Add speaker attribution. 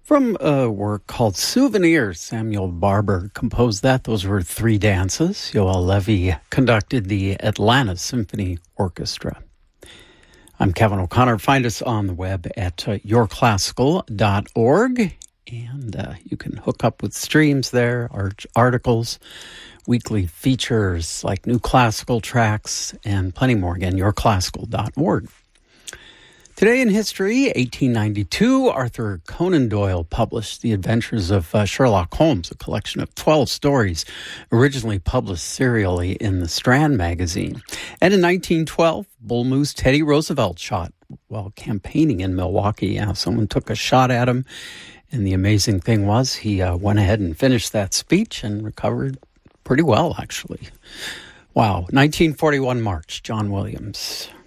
Speaker 1: From a work called Souvenirs, Samuel Barber composed that. Those were three dances. Yoel Levy conducted the Atlanta Symphony Orchestra. I'm Kevin O'Connor. Find us on the web at yourclassical.org, and you can hook up with streams there, articles, weekly features like new classical tracks, and plenty more. Again, yourclassical.org. Today in history, 1892, Arthur Conan Doyle published The Adventures of Sherlock Holmes, a collection of 12 stories originally published serially in the Strand magazine. And in 1912, Bull Moose Teddy Roosevelt shot while campaigning in Milwaukee. Someone took a shot at him, and the amazing thing was he went ahead and finished that speech and recovered pretty well, actually. Wow. 1941 March, John Williams.